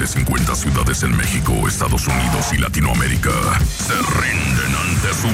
de 50 ciudades en México, Estados Unidos y Latinoamérica se rinden ante su